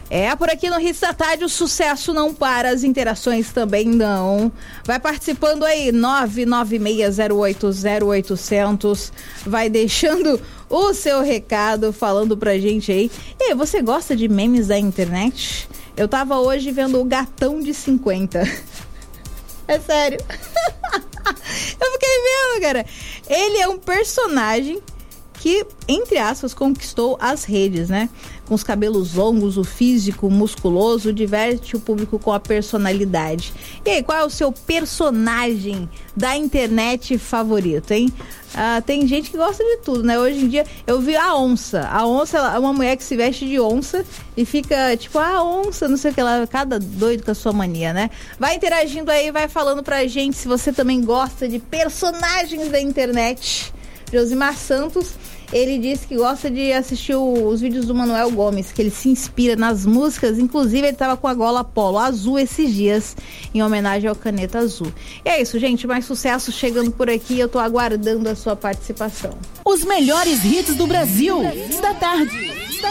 Por aqui no Hits da Tarde o sucesso não para, as interações também não. Vai participando aí, 996080800, vai deixando o seu recado, falando pra gente aí. E aí, você gosta de memes da internet? Eu tava hoje vendo o Gatão de 50. É sério. Eu fiquei vendo, cara. Ele é um personagem que, entre aspas, conquistou as redes, né? Com os cabelos longos, o físico musculoso, diverte o público com a personalidade. E aí, qual é o seu personagem da internet favorito, hein? Tem gente que gosta de tudo, né? Hoje em dia, eu vi a onça. A onça é uma mulher que se veste de onça e fica tipo, onça, não sei o que lá, cada doido com a sua mania, né? Vai interagindo aí, vai falando pra gente se você também gosta de personagens da internet. Josimar Santos, ele disse que gosta de assistir os vídeos do Manuel Gomes, que ele se inspira nas músicas, inclusive ele tava com a gola polo azul esses dias, em homenagem ao Caneta Azul. E é isso, gente, mais sucesso chegando por aqui, eu tô aguardando a sua participação. Os melhores hits do Brasil, Hits da Tarde.